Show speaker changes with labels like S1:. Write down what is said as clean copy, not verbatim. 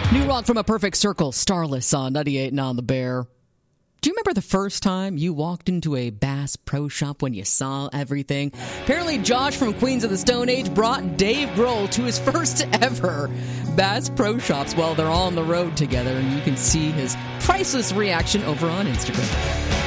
S1: New rock from A Perfect Circle, Starless on 98 and on The Bear. Do you remember the first time you walked into a Bass Pro Shop when you saw everything? Apparently, Josh from Queens of the Stone Age brought Dave Grohl to his first ever Bass Pro Shops. Well, they're all on the road together, and you can see his priceless reaction over on Instagram.